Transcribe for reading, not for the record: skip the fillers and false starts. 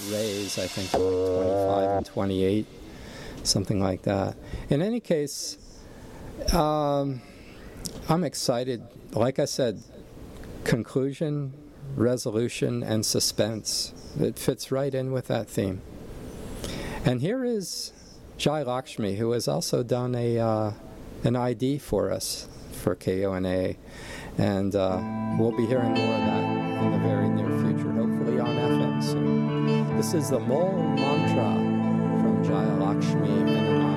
rays, I think like 25 and 28, something like that. In any case, I'm excited. Like I said, conclusion, resolution, and suspense. It fits right in with that theme. And here is Jai Lakshmi, who has also done an ID for us for KONA. And we'll be hearing more of that in the very near future, hopefully on FM soon. This is the Mole Mantra from Jai Lakshmi and Anand.